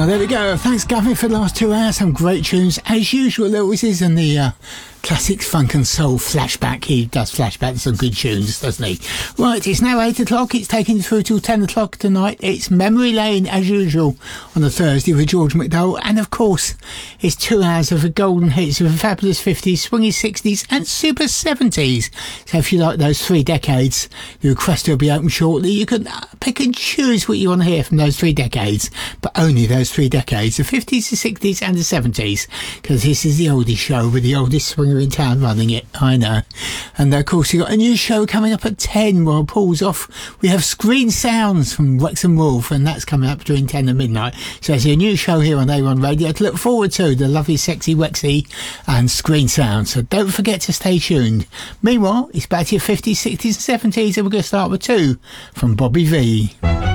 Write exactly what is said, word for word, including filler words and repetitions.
Oh, there we go. Thanks, Gavin, for the last two hours. Some great tunes, as usual. It always is in the uh, classics, funk and soul flashback. He does flashback to some good tunes, doesn't he? Right, it's now eight o'clock. It's taking you through till ten o'clock tonight. It's Memory Lane, as usual, on a Thursday with George McDowell. And, of course, it's two hours of the golden hits of the fabulous fifties, swingy sixties and super seventies. So if you like those three decades, the request will be open shortly. You can pick and choose what you want to hear from those three decades, but only those three decades, the fifties, the sixties and the seventies, because this is the oldies show with the oldest swinger in town running it, I know. And of course you've got a new show coming up at ten while Paul's off. We have Screen Sounds from Wrexham Wolf, and that's coming up between ten and midnight. So there's a new show here on A one Radio to look forward to, the lovely sexy Wexy and Screen Sounds, so don't forget to stay tuned. Meanwhile, it's back to your fifties, sixties and seventies, and we're going to start with two from Bobby V.